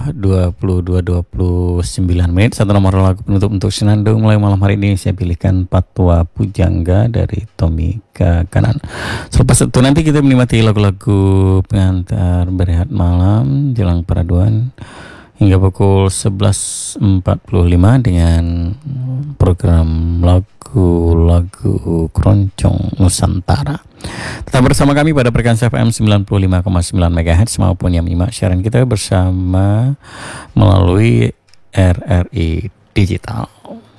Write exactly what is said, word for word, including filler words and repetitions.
dua puluh dua dua puluh sembilan menit. Satu nomor lagu penutup untuk Senandung mulai malam hari ini saya pilihkan Patwa Pujangga dari Tommy ke kanan. Selepas itu nanti kita menikmati lagu-lagu pengantar berehat malam jelang peraduan hingga pukul sebelas empat puluh lima dengan program lagu-lagu keroncong Nusantara. Tetap bersama kami pada frekuensi F M sembilan puluh lima koma sembilan megahertz maupun yang menyimak siaran kita bersama melalui R R I Digital.